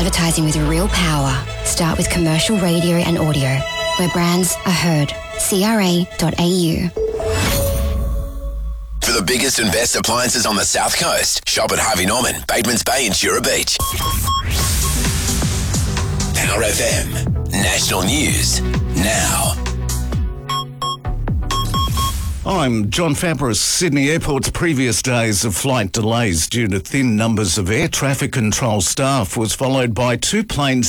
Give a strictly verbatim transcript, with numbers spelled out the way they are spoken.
Advertising with real power. Start with commercial radio and audio, where brands are heard. C R A dot A U. For the biggest and best appliances on the South Coast, shop at Harvey Norman, Batemans Bay and Shura Beach. Power F M. National News. Now. I'm John Fabris. Sydney Airport's previous days of flight delays due to thin numbers of air traffic control staff was followed by two planes